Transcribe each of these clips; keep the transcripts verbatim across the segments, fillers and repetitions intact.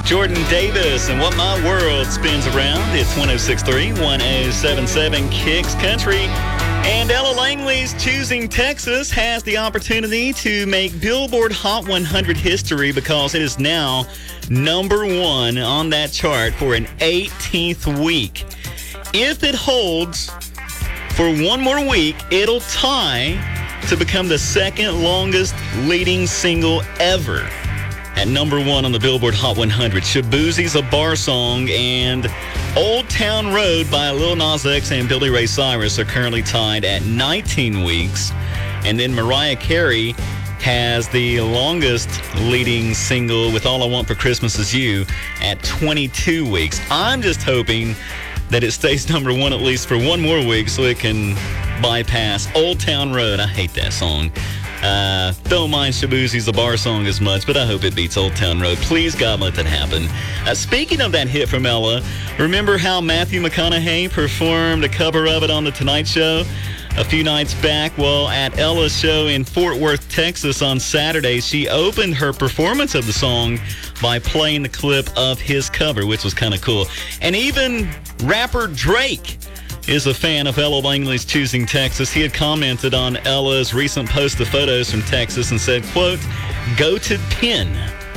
Jordan Davis and What My World Spins Around. It's one oh six point three, one oh seven point seven Kicks Country. And Ella Langley's Choosing Texas has the opportunity to make Billboard Hot one hundred history because it is now number one on that chart for an eighteenth week. If it holds for one more week, it'll tie to become the second longest leading single ever at number one on the Billboard Hot one hundred. Shaboozie's A Bar Song and Old Town Road by Lil Nas X and Billy Ray Cyrus are currently tied at nineteen weeks. And then Mariah Carey has the longest leading single with All I Want for Christmas Is You at twenty-two weeks. I'm just hoping that it stays number one at least for one more week so it can bypass Old Town Road. I hate that song. Uh, don't mind Shaboozie's A Bar Song as much, but I hope it beats Old Town Road. Please, God, let that happen. Uh, speaking of that hit from Ella, remember how Matthew McConaughey performed a cover of it on The Tonight Show a few nights back? Well, at Ella's show in Fort Worth, Texas on Saturday, she opened her performance of the song by playing the clip of his cover, which was kind of cool. And even rapper Drake is a fan of Ella Langley's Choosing Texas. He had commented on Ella's recent post of photos from Texas and said, quote, "Goated pin."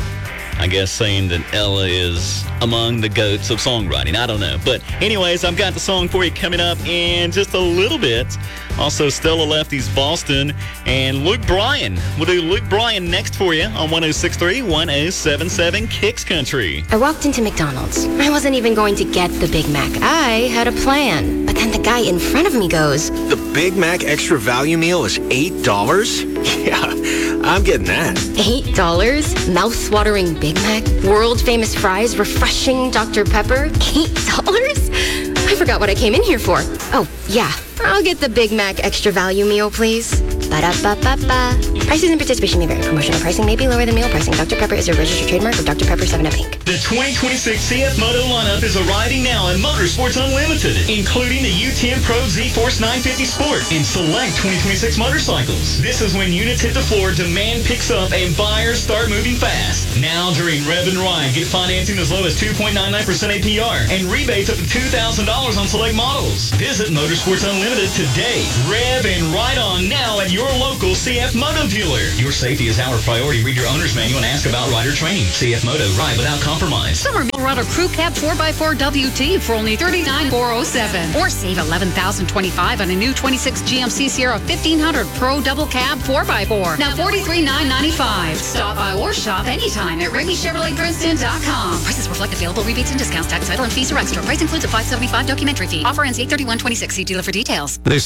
I guess saying that Ella is among the goats of songwriting. I don't know. But anyways, I've got the song for you coming up in just a little bit. Also, Stella Lefty's Boston and Luke Bryan. We'll do Luke Bryan next for you on one oh six point three, one oh seven point seven Kicks Country. I walked into McDonald's. I wasn't even going to get the Big Mac. I had a plan. But then the guy in front of me goes, "The Big Mac Extra Value Meal is eight dollars? Yeah, I'm getting that." eight dollars? Mouth-watering Big Mac? World-famous fries? Refreshing Doctor Pepper? eight dollars? I forgot what I came in here for. Oh, yeah. I'll get the Big Mac Extra Value Meal, please. Ba-da-ba-ba-ba. Prices and participation may vary. Promotional pricing may be lower than meal pricing. Doctor Pepper is a registered trademark of Doctor Pepper seven up Incorporated. The twenty twenty-six C F Moto lineup is arriving now at Motorsports Unlimited, including the U ten Pro Z-Force nine fifty Sport and select twenty twenty-six motorcycles. This is when units hit the floor, demand picks up, and buyers start moving fast. Now during Rev and Ride, get financing as low as two point nine nine percent A P R and rebates up to two thousand dollars on select models. Visit Motorsports Unlimited today. Rev and Ride on now at your local C F Moto dealer. Your safety is our priority. Read your owner's manual and ask about rider training. C F Moto, ride without compromise. Summer Colorado Crew Cab four by four W T for only thirty-nine thousand four hundred seven dollars. Or save eleven thousand twenty-five dollars on a new twenty-six G M C Sierra fifteen hundred Pro Double Cab four by four. Now forty-three thousand nine hundred ninety-five dollars. Stop by or shop anytime at Wrigley Chevrolet Princeton dot com. Prices reflect available rebates and discounts. Tax, title, and fees are extra. Price includes a five hundred seventy-five dollars documentary fee. Offer ends eight thirty-one twenty-six. See dealer for details. This